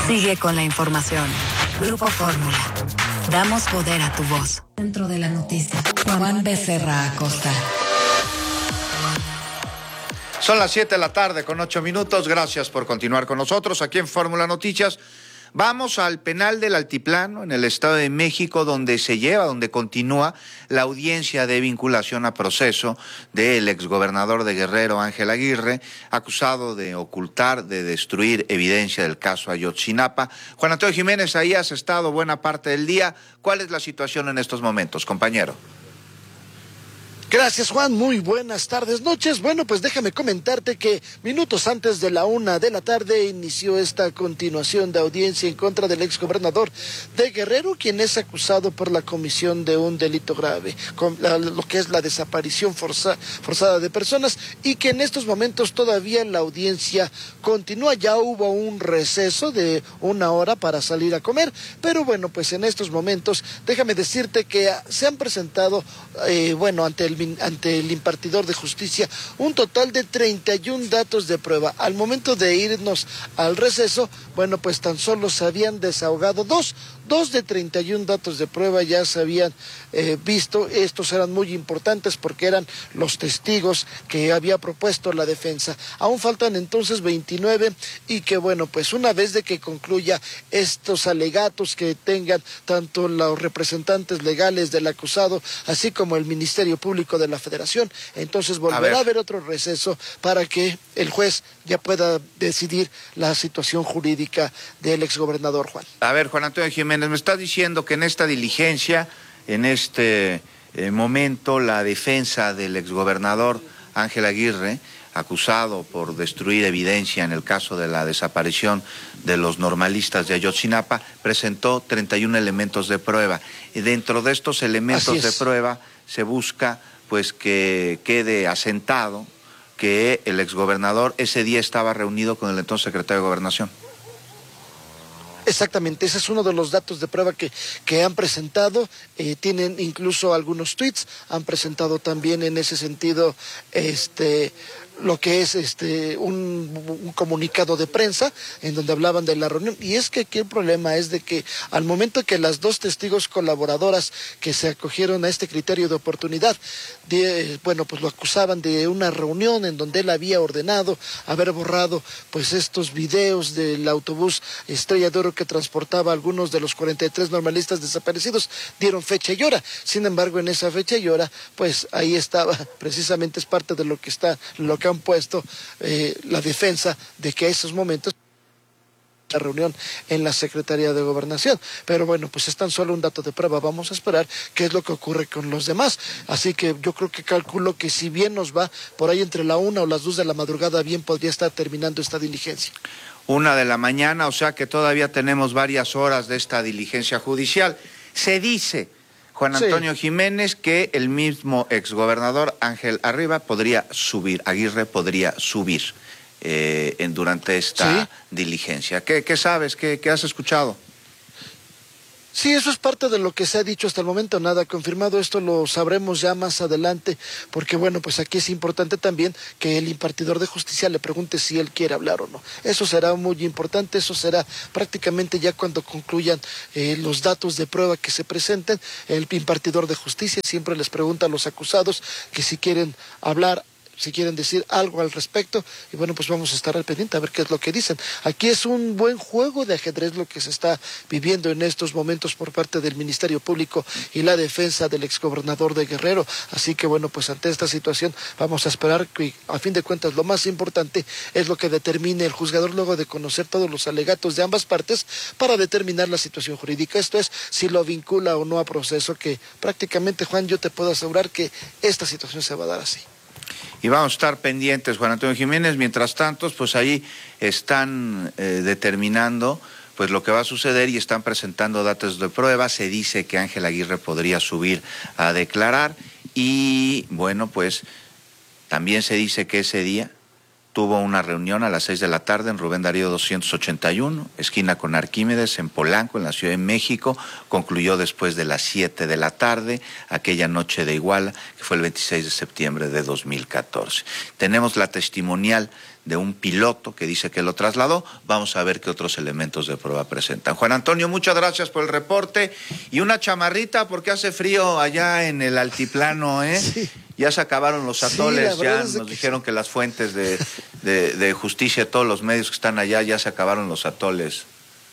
Sigue con la información. Grupo Fórmula. Damos poder a tu voz. Centro de la noticia. Juan Becerra Acosta. Son las 7 de la tarde con 8 minutos. Gracias por continuar con nosotros aquí en Fórmula Noticias. Vamos al penal del Altiplano, en el Estado de México, donde continúa la audiencia de vinculación a proceso del exgobernador de Guerrero, Ángel Aguirre, acusado de ocultar, de destruir evidencia del caso Ayotzinapa. Juan Antonio Jiménez, ahí has estado buena parte del día. ¿Cuál es la situación en estos momentos, compañero? Gracias, Juan, muy buenas tardes, noches. Bueno, pues déjame comentarte que minutos antes de la 1 de la tarde inició esta continuación de audiencia en contra del exgobernador de Guerrero, quien es acusado por la comisión de un delito grave, lo que es la desaparición forzada de personas, y que en estos momentos todavía la audiencia continúa. Ya hubo un receso de 1 hora para salir a comer, pero bueno, pues en estos momentos déjame decirte que se han presentado, ante el impartidor de justicia, un total de 31 datos de prueba. Al momento de irnos al receso, bueno, pues tan solo se habían desahogado dos de 31 datos de prueba ya se habían visto. Estos eran muy importantes porque eran los testigos que había propuesto la defensa. Aún faltan entonces 29 y que bueno, pues una vez de que concluya estos alegatos que tengan tanto los representantes legales del acusado, así como el Ministerio Público de la Federación, entonces volverá a haber otro receso para que el juez ya pueda decidir la situación jurídica del exgobernador, Juan. A ver, Juan Antonio Jiménez, me está diciendo que en esta diligencia, en este momento, la defensa del exgobernador Ángel Aguirre, acusado por destruir evidencia en el caso de la desaparición de los normalistas de Ayotzinapa, presentó 31 elementos de prueba. Y dentro de estos elementos de prueba se busca pues que quede asentado que el exgobernador ese día estaba reunido con el entonces secretario de Gobernación. Exactamente, ese es uno de los datos de prueba que han presentado. Tienen incluso algunos tweets, han presentado también en ese sentido lo que es un comunicado de prensa en donde hablaban de la reunión. Y es que aquí el problema es de que al momento que las dos testigos colaboradoras que se acogieron a este criterio de oportunidad, pues lo acusaban de una reunión en donde él había ordenado haber borrado pues estos videos del autobús Estrella de Oro que transportaba a algunos de los 43 normalistas desaparecidos, dieron fecha y hora. Sin embargo, en esa fecha y hora, pues ahí estaba, precisamente es parte de lo que han puesto la defensa de que a esos momentos la reunión en la Secretaría de Gobernación. Pero bueno, pues es tan solo un dato de prueba. Vamos a esperar qué es lo que ocurre con los demás. Así que yo creo que calculo que si bien nos va por ahí entre la 1 o las 2 de la madrugada, bien podría estar terminando esta diligencia. 1 de la mañana, o sea que todavía tenemos varias horas de esta diligencia judicial. Se dice, Juan Antonio Jiménez, que el mismo exgobernador Ángel Aguirre podría subir durante esta diligencia. ¿Qué sabes? ¿Qué has escuchado? Sí, eso es parte de lo que se ha dicho hasta el momento, nada confirmado. Esto lo sabremos ya más adelante, porque bueno, pues aquí es importante también que el impartidor de justicia le pregunte si él quiere hablar o no. Eso será muy importante, eso será prácticamente ya cuando concluyan los datos de prueba que se presenten. El impartidor de justicia siempre les pregunta a los acusados que si quieren hablar, si quieren decir algo al respecto, y bueno, pues vamos a estar al pendiente a ver qué es lo que dicen. Aquí es un buen juego de ajedrez lo que se está viviendo en estos momentos por parte del Ministerio Público y la defensa del exgobernador de Guerrero, así que bueno, pues ante esta situación vamos a esperar que a fin de cuentas lo más importante es lo que determine el juzgador luego de conocer todos los alegatos de ambas partes para determinar la situación jurídica, esto es, si lo vincula o no a proceso, que prácticamente, Juan, yo te puedo asegurar que esta situación se va a dar así. Y vamos a estar pendientes, Juan Antonio Jiménez. Mientras tanto, pues ahí están determinando pues lo que va a suceder y están presentando datos de prueba. Se dice que Ángel Aguirre podría subir a declarar y bueno, pues también se dice que ese día tuvo una reunión a las 6 de la tarde en Rubén Darío 281, esquina con Arquímedes, en Polanco, en la Ciudad de México. Concluyó después de las 7 de la tarde, aquella noche de Iguala, que fue el 26 de septiembre de 2014. Tenemos la testimonial de un piloto que dice que lo trasladó. Vamos a ver qué otros elementos de prueba presentan. Juan Antonio, muchas gracias por el reporte y una chamarrita porque hace frío allá en el altiplano, ¿eh? Sí. Ya se acabaron los atoles, ya nos dijeron que las fuentes de justicia, todos los medios que están allá, ya se acabaron los atoles.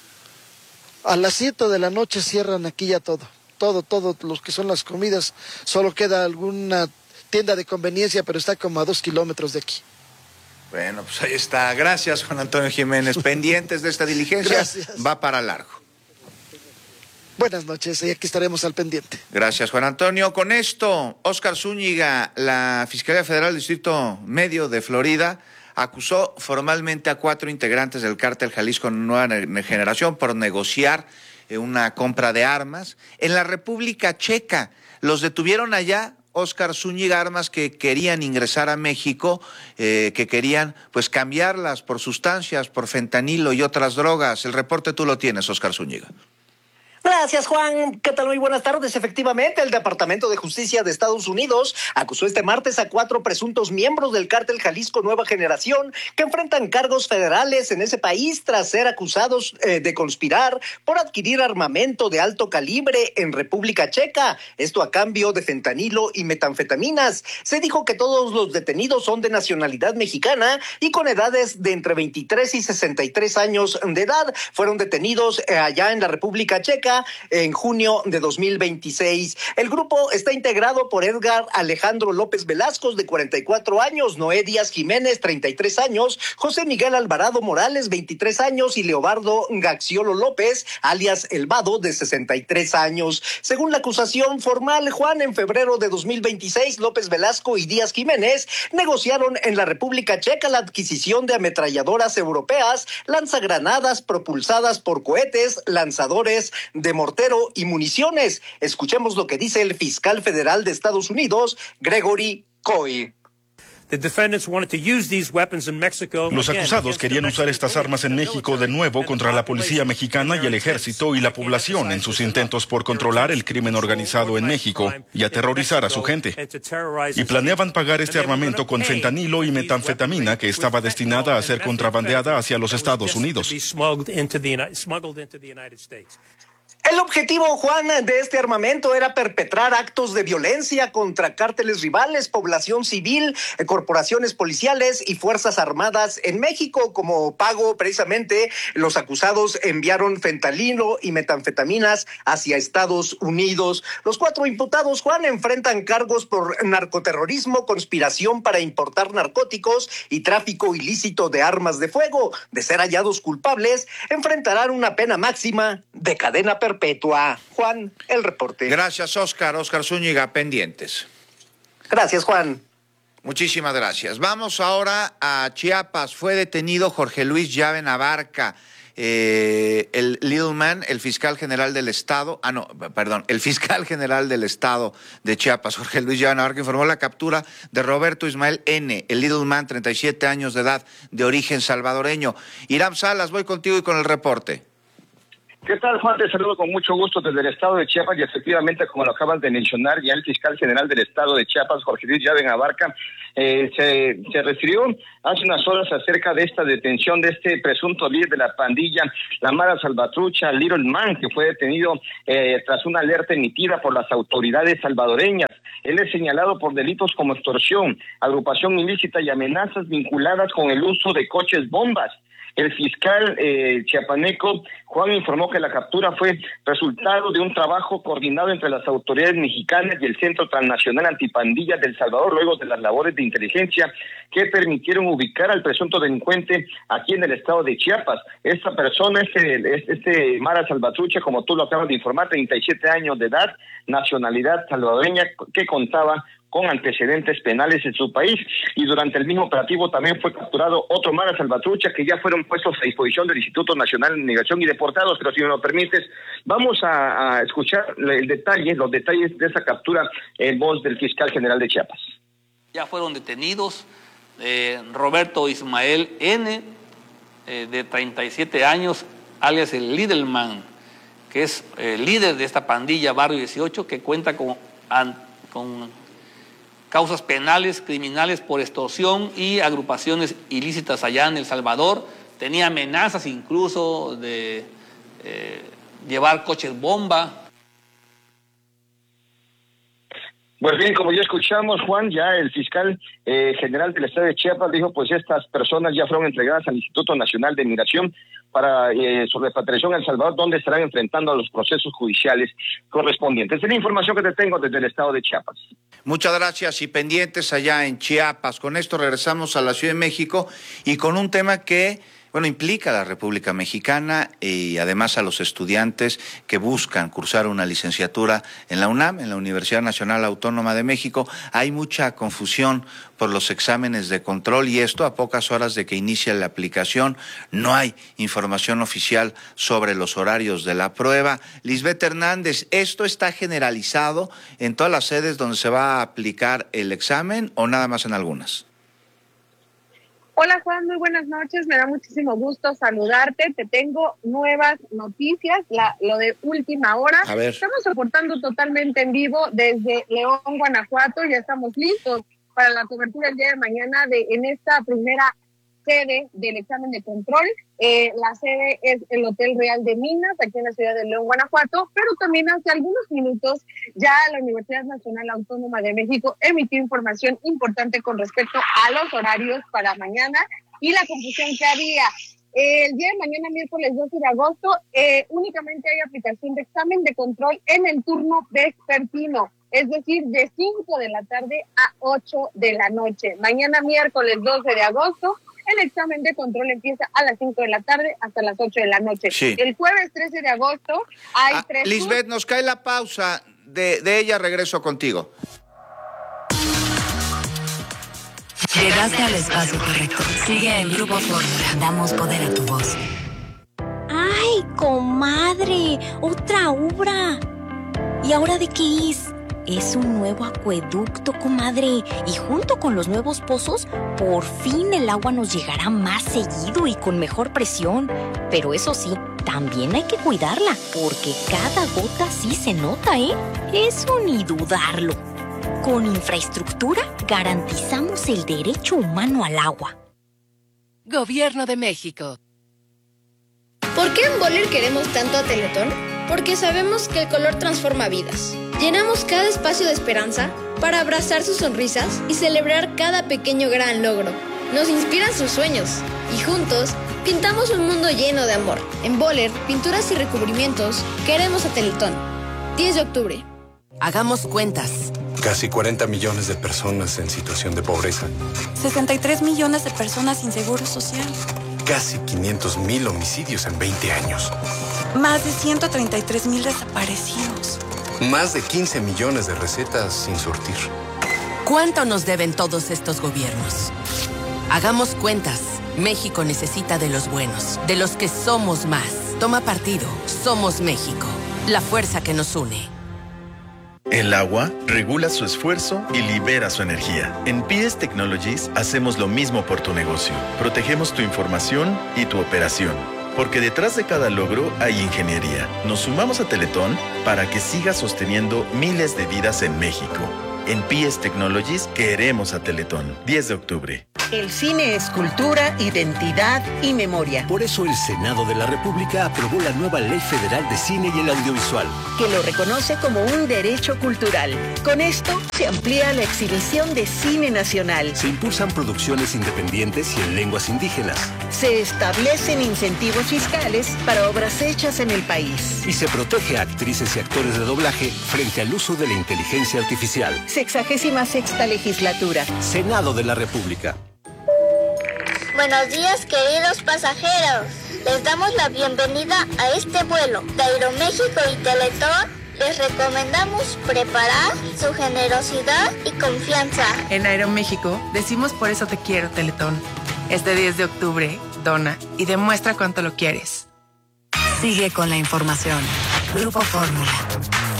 A las 7 de la noche cierran aquí ya todo, los que son las comidas, solo queda alguna tienda de conveniencia, pero está como a 2 kilómetros de aquí. Bueno, pues ahí está. Gracias, Juan Antonio Jiménez. Pendientes de esta diligencia. Gracias. Va para largo. Buenas noches, y aquí estaremos al pendiente. Gracias, Juan Antonio. Con esto, Óscar Zúñiga, la Fiscalía Federal del Distrito Medio de Florida, acusó formalmente a 4 integrantes del cártel Jalisco Nueva Generación por negociar una compra de armas en la República Checa. Los detuvieron allá, Óscar Zúñiga, armas que querían ingresar a México, que querían pues cambiarlas por sustancias, por fentanilo y otras drogas. El reporte tú lo tienes, Óscar Zúñiga. Gracias, Juan. ¿Qué tal? Muy buenas tardes. Efectivamente, el Departamento de Justicia de Estados Unidos acusó este martes a 4 presuntos miembros del cártel Jalisco Nueva Generación que enfrentan cargos federales en ese país tras ser acusados de conspirar por adquirir armamento de alto calibre en República Checa. Esto a cambio de fentanilo y metanfetaminas. Se dijo que todos los detenidos son de nacionalidad mexicana y con edades de entre 23 y 63 años de edad. Fueron detenidos allá en la República Checa en junio de 2026. El grupo está integrado por Edgar Alejandro López Velasco, de 44 años, Noé Díaz Jiménez, 33 años, José Miguel Alvarado Morales, 23 años, y Leobardo Gaxiolo López, alias El Vado, de 63 años. Según la acusación formal, Juan, en febrero de 2026, López Velasco y Díaz Jiménez negociaron en la República Checa la adquisición de ametralladoras europeas, lanzagranadas propulsadas por cohetes, lanzadores de mortero y municiones. Escuchemos lo que dice el fiscal federal de Estados Unidos, Gregory Coy. Los acusados querían usar estas armas en México de nuevo contra la policía mexicana y el ejército y la población en sus intentos por controlar el crimen organizado en México y aterrorizar a su gente. Y planeaban pagar este armamento con fentanilo y metanfetamina que estaba destinada a ser contrabandeada hacia los Estados Unidos. El objetivo, Juan, de este armamento era perpetrar actos de violencia contra cárteles rivales, población civil, corporaciones policiales y fuerzas armadas en México. Como pago, precisamente, los acusados enviaron fentanilo y metanfetaminas hacia Estados Unidos. Los 4 imputados, Juan, enfrentan cargos por narcoterrorismo, conspiración para importar narcóticos y tráfico ilícito de armas de fuego. De ser hallados culpables, enfrentarán una pena máxima de cadena perpetua. Juan, el reporte. Gracias, Óscar Zúñiga, pendientes. Gracias, Juan. Muchísimas gracias. Vamos ahora a Chiapas. Fue detenido Jorge Luis Llave Abarca, el Little Man, el fiscal general del Estado, el fiscal general del Estado de Chiapas, Jorge Luis Llave Abarca, informó la captura de Roberto Ismael N., el Little Man, 37 años de edad, de origen salvadoreño. Iram Salas, voy contigo y con el reporte. ¿Qué tal, Juan? Te saludo con mucho gusto desde el estado de Chiapas y efectivamente, como lo acabas de mencionar, ya el fiscal general del estado de Chiapas, Jorge Luis Llave Abarca, se refirió hace unas horas acerca de esta detención de este presunto líder de la pandilla, la Mara Salvatrucha, Little Man, que fue detenido tras una alerta emitida por las autoridades salvadoreñas. Él es señalado por delitos como extorsión, agrupación ilícita y amenazas vinculadas con el uso de coches bombas. El fiscal chiapaneco Juan informó que la captura fue resultado de un trabajo coordinado entre las autoridades mexicanas y el Centro Transnacional Antipandillas del Salvador, luego de las labores de inteligencia que permitieron ubicar al presunto delincuente aquí en el estado de Chiapas. Esta persona, este Mara Salvatrucha, como tú lo acabas de informar, 37 años de edad, nacionalidad salvadoreña, que contaba con antecedentes penales en su país, y durante el mismo operativo también fue capturado otro Mara Salvatrucha, que ya fueron puestos a disposición del Instituto Nacional de Migración y deportados. Pero si me lo permites, vamos a escuchar los detalles de esa captura en voz del fiscal general de Chiapas. Ya fueron detenidos Roberto Ismael N., de 37 años, alias el Lidelman, que es líder de esta pandilla Barrio 18, que cuenta con causas penales, criminales por extorsión y agrupaciones ilícitas allá en El Salvador. Tenía amenazas incluso de llevar coches bomba. Pues bien, como ya escuchamos, Juan, ya el fiscal general del estado de Chiapas dijo, pues estas personas ya fueron entregadas al Instituto Nacional de Migración para su repatriación a El Salvador, donde estarán enfrentando a los procesos judiciales correspondientes. Es la información que te tengo desde el estado de Chiapas. Muchas gracias y pendientes allá en Chiapas. Con esto regresamos a la Ciudad de México y con un tema que implica a la República Mexicana y además a los estudiantes que buscan cursar una licenciatura en la UNAM, en la Universidad Nacional Autónoma de México. Hay mucha confusión por los exámenes de control y esto a pocas horas de que inicie la aplicación. No hay información oficial sobre los horarios de la prueba. Lisbeth Hernández, ¿esto está generalizado en todas las sedes donde se va a aplicar el examen o nada más en algunas? Hola Juan, muy buenas noches, me da muchísimo gusto saludarte, te tengo nuevas noticias, lo de última hora. A ver. Estamos reportando totalmente en vivo desde León, Guanajuato, ya estamos listos para la cobertura el día de mañana en esta primera sede del examen de control. La sede es el Hotel Real de Minas, aquí en la ciudad de León, Guanajuato, pero también hace algunos minutos ya la Universidad Nacional Autónoma de México emitió información importante con respecto a los horarios para mañana y la confusión que había. El día de mañana, miércoles 12 de agosto, únicamente hay aplicación de examen de control en el turno vespertino, es decir, de 5 de la tarde a 8 de la noche. Mañana, miércoles 12 de agosto, el examen de control empieza a las 5 de la tarde hasta las 8 de la noche. Sí. El jueves 13 de agosto hay 3... Lisbeth, nos cae la pausa. De ella regreso contigo. Llegaste al espacio correcto. Sigue en Grupo Fórmula. Damos poder a tu voz. ¡Ay, comadre! ¡Otra obra! ¿Y ahora de qué es? Es un nuevo acueducto, comadre. Y junto con los nuevos pozos, por fin el agua nos llegará más seguido y con mejor presión. Pero eso sí, también hay que cuidarla, porque cada gota sí se nota, ¿eh? Eso ni dudarlo. Con infraestructura garantizamos el derecho humano al agua. Gobierno de México. ¿Por qué en Boller queremos tanto a Teletón? Porque sabemos que el color transforma vidas. Llenamos cada espacio de esperanza para abrazar sus sonrisas y celebrar cada pequeño gran logro. Nos inspiran sus sueños y juntos pintamos un mundo lleno de amor. En Boller, pinturas y recubrimientos, queremos a Teletón. 10 de octubre. Hagamos cuentas. Casi 40 millones de personas en situación de pobreza. 63 millones de personas sin seguro social. Casi 500,000 homicidios en 20 años. Más de 133,000 desaparecidos. Más de 15 millones de recetas sin surtir. ¿Cuánto nos deben todos estos gobiernos? Hagamos cuentas. México necesita de los buenos, de los que somos más. Toma partido. Somos México. La fuerza que nos une. El agua regula su esfuerzo y libera su energía. En PS Technologies hacemos lo mismo por tu negocio. Protegemos tu información y tu operación. Porque detrás de cada logro hay ingeniería. Nos sumamos a Teletón para que siga sosteniendo miles de vidas en México. En PS Technologies queremos a Teletón. 10 de octubre. El cine es cultura, identidad y memoria. Por eso el Senado de la República aprobó la nueva Ley Federal de Cine y el Audiovisual, que lo reconoce como un derecho cultural. Con esto se amplía la exhibición de cine nacional. Se impulsan producciones independientes y en lenguas indígenas. Se establecen incentivos fiscales para obras hechas en el país. Y se protege a actrices y actores de doblaje frente al uso de la inteligencia artificial. 66ª legislatura. Senado de la República. Buenos días, queridos pasajeros. Les damos la bienvenida a este vuelo. De Aeroméxico y Teletón les recomendamos preparar su generosidad y confianza. En Aeroméxico decimos por eso te quiero, Teletón. Este 10 de octubre, dona y demuestra cuánto lo quieres. Sigue con la información. Grupo Fórmula.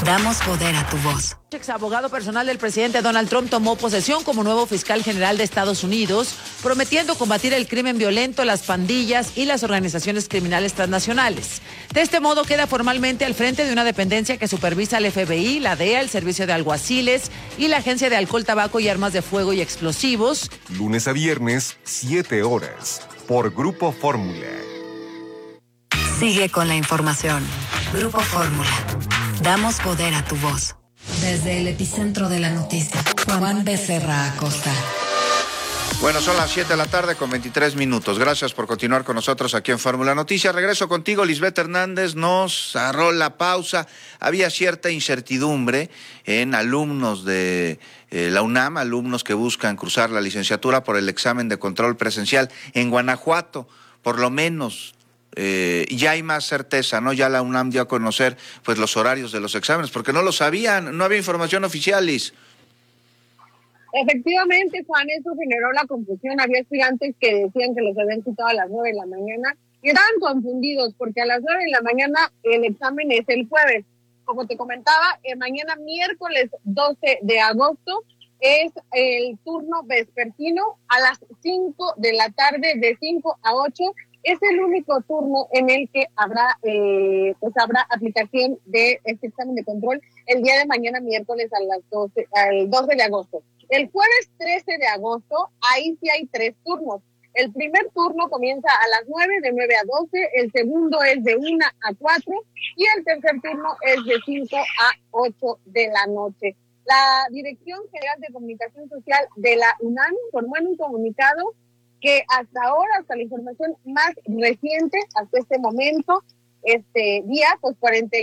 Damos poder a tu voz. Ex abogado personal del presidente Donald Trump tomó posesión como nuevo fiscal general de Estados Unidos, prometiendo combatir el crimen violento, las pandillas y las organizaciones criminales transnacionales. De este modo queda formalmente al frente de una dependencia que supervisa el FBI, la DEA, el Servicio de Alguaciles y la Agencia de Alcohol, Tabaco y Armas de Fuego y Explosivos. Lunes a viernes, 7 horas, por Grupo Fórmula. Sigue con la información. Grupo Fórmula. Damos poder a tu voz. Desde el epicentro de la noticia, Juan Becerra Acosta. Bueno, son las 7 de la tarde con 23 minutos. Gracias por continuar con nosotros aquí en Fórmula Noticias. Regreso contigo, Lisbeth Hernández. Nos cerró la pausa. Había cierta incertidumbre en alumnos de la UNAM, alumnos que buscan cruzar la licenciatura por el examen de control presencial en Guanajuato, por lo menos. Ya hay más certeza, ¿no? Ya la UNAM dio a conocer pues los horarios de los exámenes, porque no lo sabían, no había información oficial, Liz. Efectivamente, Juan, eso generó la confusión. Había estudiantes que decían que los habían citado a las 9 de la mañana y estaban confundidos porque a las 9 de la mañana el examen es el jueves. Como te comentaba, mañana miércoles 12 de agosto es el turno vespertino a las 5 de la tarde, de 5 a 8. Es el único turno en el que habrá aplicación de este examen de control el día de mañana, miércoles al 12 de agosto. El jueves 13 de agosto, ahí sí hay 3 turnos. El primer turno comienza a las 9, de 9 a 12, el segundo es de 1 a 4 y el tercer turno es de 5 a 8 de la noche. La Dirección General de Comunicación Social de la UNAM informó en un comunicado que hasta ahora, hasta la información más reciente, hasta este momento, este día, pues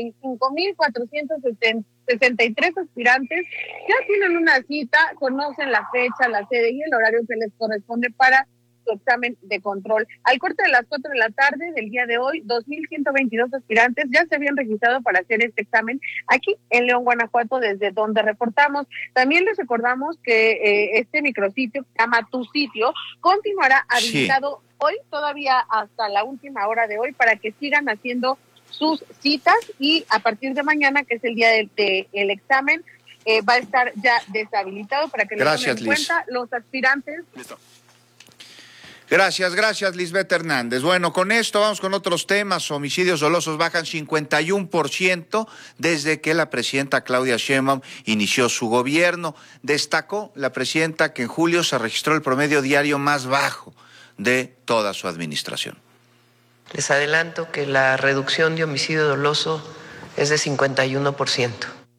45,463 aspirantes ya tienen una cita, conocen la fecha, la sede y el horario que les corresponde para su examen de control. Al corte de las 4 de la tarde del día de hoy, 2,122 aspirantes ya se habían registrado para hacer este examen aquí en León, Guanajuato, desde donde reportamos. También les recordamos que este micrositio, que se llama Tu Sitio, continuará habilitado hoy, todavía hasta la última hora de hoy, para que sigan haciendo sus citas y a partir de mañana, que es el día del examen, va a estar ya deshabilitado para que lo tomen en cuenta los aspirantes. Listo. Gracias, Lisbeth Hernández. Bueno, con esto vamos con otros temas. Homicidios dolosos bajan 51% desde que la presidenta Claudia Sheinbaum inició su gobierno. Destacó la presidenta que en julio se registró el promedio diario más bajo de toda su administración. Les adelanto que la reducción de homicidio doloso es de 51%.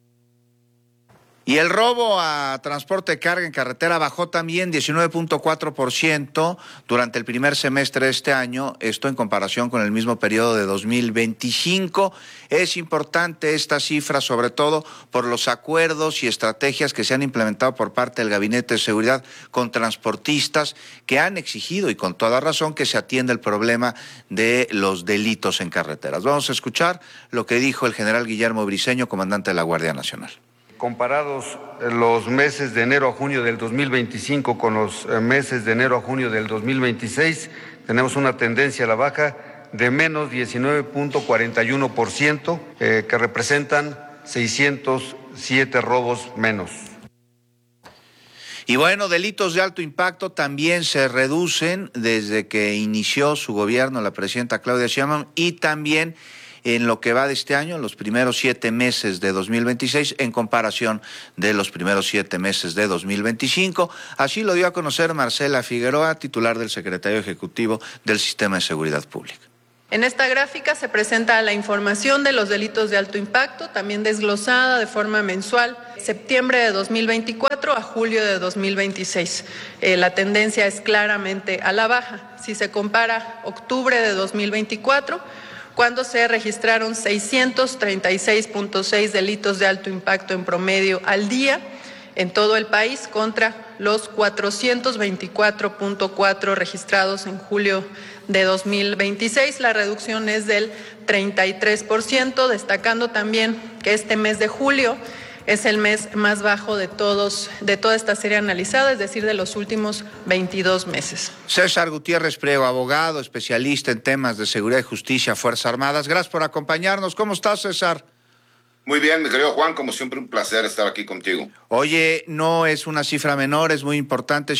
Y el robo a transporte de carga en carretera bajó también 19.4% durante el primer semestre de este año, esto en comparación con el mismo periodo de 2025. Es importante esta cifra, sobre todo por los acuerdos y estrategias que se han implementado por parte del Gabinete de Seguridad con transportistas que han exigido, y con toda razón, que se atienda el problema de los delitos en carreteras. Vamos a escuchar lo que dijo el general Guillermo Briceño, comandante de la Guardia Nacional. Comparados los meses de enero a junio del 2025 con los meses de enero a junio del 2026, tenemos una tendencia a la baja de menos 19.41%, que representan 607 robos menos. Y bueno, delitos de alto impacto también se reducen desde que inició su gobierno la presidenta Claudia Sheinbaum, y también en lo que va de este año, los primeros 7 meses de 2026, en comparación de los primeros 7 meses de 2025. Así lo dio a conocer Marcela Figueroa, titular del Secretario Ejecutivo del Sistema de Seguridad Pública. En esta gráfica se presenta la información de los delitos de alto impacto, también desglosada de forma mensual, septiembre de 2024 a julio de 2026. La tendencia es claramente a la baja. Si se compara octubre de 2024, cuando se registraron 636.6 delitos de alto impacto en promedio al día en todo el país, contra los 424.4 registrados en julio de 2026. La reducción es del 33%, destacando también que este mes de julio es el mes más bajo de toda esta serie analizada, es decir, de los últimos 22 meses. César Gutiérrez Priego, abogado, especialista en temas de seguridad y justicia, Fuerzas Armadas. Gracias por acompañarnos. ¿Cómo estás, César? Muy bien, mi querido Juan, como siempre un placer estar aquí contigo. Oye, no es una cifra menor, es muy importante,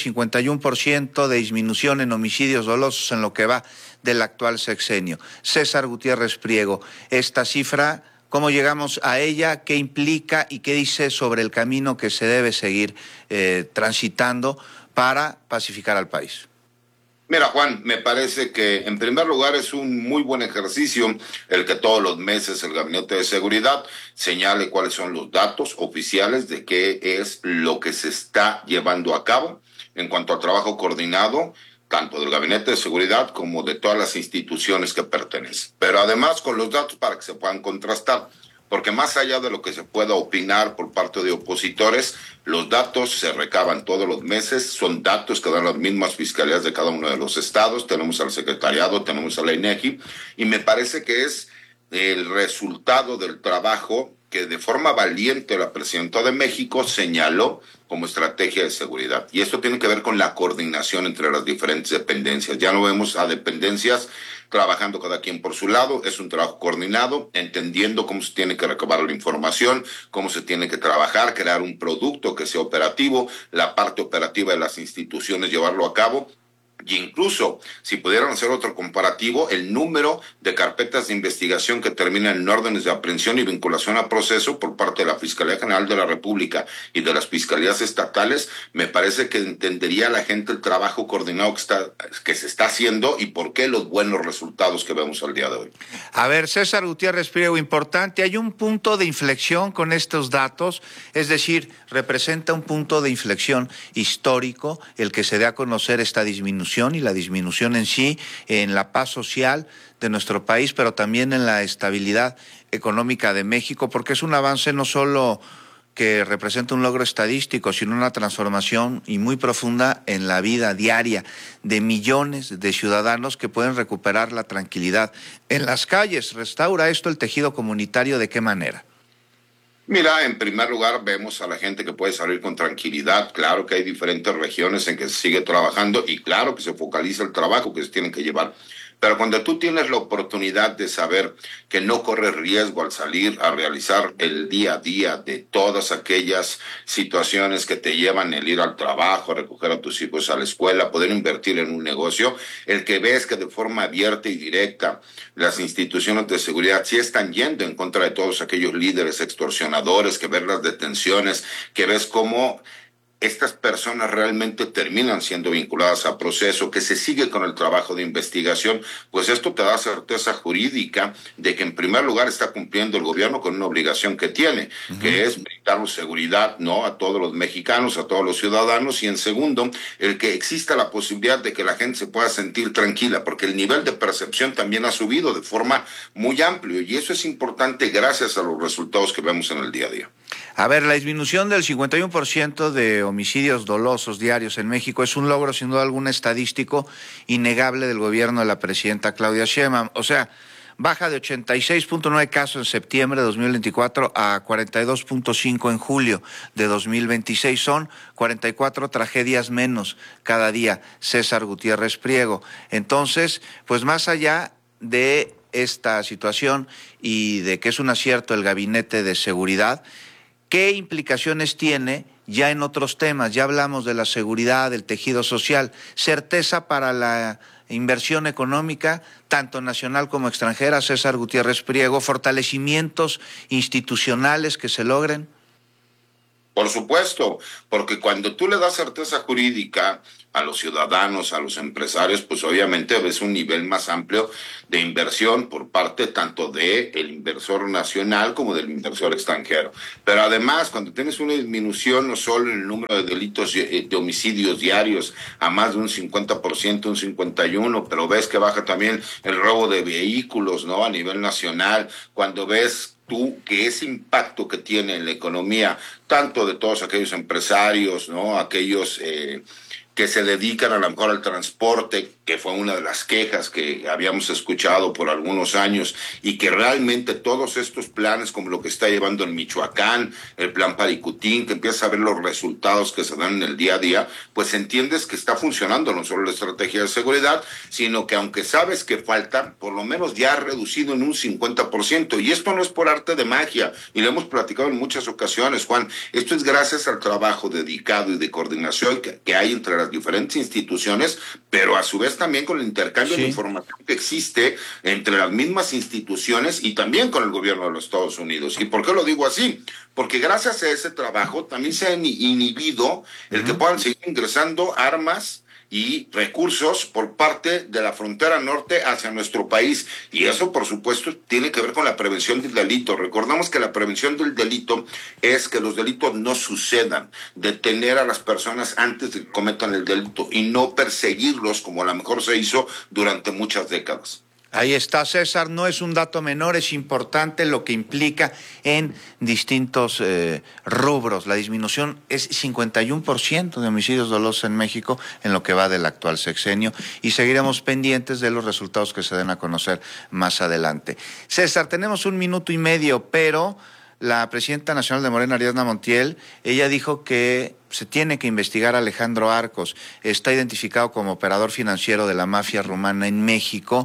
51% de disminución en homicidios dolosos en lo que va del actual sexenio. César Gutiérrez Priego, esta cifra, ¿cómo llegamos a ella? ¿Qué implica y qué dice sobre el camino que se debe seguir transitando para pacificar al país? Mira, Juan, me parece que en primer lugar es un muy buen ejercicio el que todos los meses el Gabinete de Seguridad señale cuáles son los datos oficiales de qué es lo que se está llevando a cabo en cuanto al trabajo coordinado, tanto del Gabinete de Seguridad como de todas las instituciones que pertenecen. Pero además con los datos para que se puedan contrastar. Porque más allá de lo que se pueda opinar por parte de opositores, los datos se recaban todos los meses, son datos que dan las mismas fiscalías de cada uno de los estados, tenemos al secretariado, tenemos a la INEGI, y me parece que es el resultado del trabajo que de forma valiente la presidenta de México señaló como estrategia de seguridad. Y esto tiene que ver con la coordinación entre las diferentes dependencias. Ya no vemos a dependencias trabajando cada quien por su lado, es un trabajo coordinado, entendiendo cómo se tiene que recabar la información, cómo se tiene que trabajar, crear un producto que sea operativo, la parte operativa de las instituciones llevarlo a cabo. Y incluso, si pudieran hacer otro comparativo, el número de carpetas de investigación que terminan en órdenes de aprehensión y vinculación a proceso por parte de la Fiscalía General de la República y de las fiscalías estatales, me parece que entendería la gente el trabajo coordinado que se está haciendo y por qué los buenos resultados que vemos al día de hoy. A ver, César Gutiérrez Priego, importante, hay un punto de inflexión con estos datos, es decir, representa un punto de inflexión histórico el que se dé a conocer esta disminución y la disminución en sí en la paz social de nuestro país, pero también en la estabilidad económica de México, porque es un avance no solo que representa un logro estadístico, sino una transformación y muy profunda en la vida diaria de millones de ciudadanos que pueden recuperar la tranquilidad en las calles. ¿Restaura esto el tejido comunitario? ¿De qué manera? Mira, en primer lugar vemos a la gente que puede salir con tranquilidad. Claro que hay diferentes regiones en que se sigue trabajando y claro que se focaliza el trabajo que se tiene que llevar. Pero cuando tú tienes la oportunidad de saber que no corres riesgo al salir a realizar el día a día de todas aquellas situaciones que te llevan el ir al trabajo, a recoger a tus hijos a la escuela, poder invertir en un negocio, el que ves que de forma abierta y directa las instituciones de seguridad sí están yendo en contra de todos aquellos líderes extorsionadores, que ves las detenciones, que ves cómo estas personas realmente terminan siendo vinculadas a proceso, que se sigue con el trabajo de investigación, pues esto te da certeza jurídica de que en primer lugar está cumpliendo el gobierno con una obligación que tiene, que es brindarnos seguridad, ¿no?, a todos los mexicanos, a todos los ciudadanos, y en segundo, el que exista la posibilidad de que la gente se pueda sentir tranquila, porque el nivel de percepción también ha subido de forma muy amplia, y eso es importante gracias a los resultados que vemos en el día a día. A ver, la disminución del 51% de homicidios dolosos diarios en México es un logro sin duda alguna estadístico innegable del gobierno de la presidenta Claudia Sheinbaum. O sea, baja de 86.9 casos en septiembre de 2024 a 42.5 en julio de 2026. Son 44 tragedias menos cada día, César Gutiérrez Priego. Entonces, pues más allá de esta situación y de que es un acierto el Gabinete de Seguridad, ¿qué implicaciones tiene ya en otros temas? Ya hablamos de la seguridad, del tejido social, certeza para la inversión económica, tanto nacional como extranjera, César Gutiérrez Priego, fortalecimientos institucionales que se logren. Por supuesto, porque cuando tú le das certeza jurídica a los ciudadanos, a los empresarios, pues obviamente ves un nivel más amplio de inversión por parte tanto del inversor nacional como del inversor extranjero. Pero además, cuando tienes una disminución no solo en el número de delitos de homicidios diarios a más de un 50%, un 51%, pero ves que baja también el robo de vehículos, ¿no?, a nivel nacional, cuando ves tú que ese impacto que tiene en la economía, tanto de todos aquellos empresarios, ¿no?, aquellos que se dedican a lo mejor al transporte, que fue una de las quejas que habíamos escuchado por algunos años, y que realmente todos estos planes, como lo que está llevando en Michoacán, el plan Paricutín, que empiezas a ver los resultados que se dan en el día a día, pues entiendes que está funcionando no solo la estrategia de seguridad, sino que aunque sabes que falta, por lo menos ya ha reducido en un 50%, y esto no es por arte de magia, y lo hemos platicado en muchas ocasiones, Juan, esto es gracias al trabajo dedicado y de coordinación que hay entre las diferentes instituciones, pero a su vez también con el intercambio de información que existe entre las mismas instituciones y también con el gobierno de los Estados Unidos. ¿Y por qué lo digo así? Porque gracias a ese trabajo también se ha inhibido el que puedan seguir ingresando armas y recursos por parte de la frontera norte hacia nuestro país. Y eso, por supuesto, tiene que ver con la prevención del delito. Recordamos que la prevención del delito es que los delitos no sucedan, detener a las personas antes de que cometan el delito y no perseguirlos como a lo mejor se hizo durante muchas décadas. Ahí está, César, no es un dato menor, es importante lo que implica en distintos rubros. La disminución es 51% de homicidios dolosos en México en lo que va del actual sexenio, y seguiremos pendientes de los resultados que se den a conocer más adelante. César, tenemos 1 minuto y medio, pero la presidenta nacional de Morena, Ariadna Montiel, ella dijo que se tiene que investigar a Alejandro Arcos. Está identificado como operador financiero de la mafia rumana en México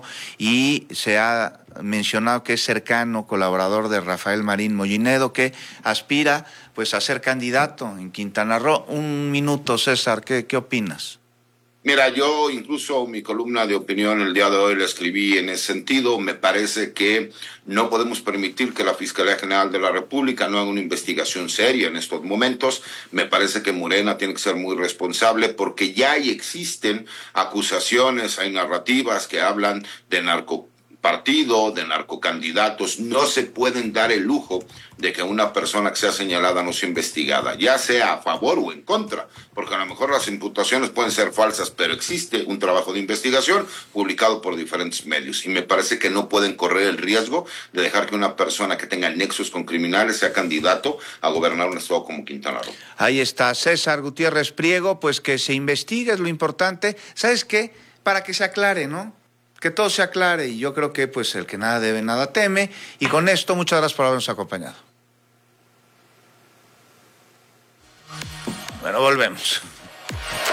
y se ha mencionado que es cercano, colaborador de Rafael Marín Mollinedo, que aspira pues a ser candidato en Quintana Roo. 1 minuto, César, ¿qué opinas? Mira, yo incluso mi columna de opinión el día de hoy la escribí en ese sentido. Me parece que no podemos permitir que la Fiscalía General de la República no haga una investigación seria en estos momentos. Me parece que Morena tiene que ser muy responsable porque ya existen acusaciones, hay narrativas que hablan de narcopartido, de narcocandidatos. No se pueden dar el lujo de que una persona que sea señalada no sea investigada, ya sea a favor o en contra, porque a lo mejor las imputaciones pueden ser falsas, pero existe un trabajo de investigación publicado por diferentes medios, y me parece que no pueden correr el riesgo de dejar que una persona que tenga nexos con criminales sea candidato a gobernar un estado como Quintana Roo. Ahí está César Gutiérrez Priego, pues que se investigue es lo importante. ¿Sabes qué? Para que se aclare, ¿no? Que todo se aclare, y yo creo que pues el que nada debe, nada teme. Y con esto, muchas gracias por habernos acompañado. Bueno, volvemos.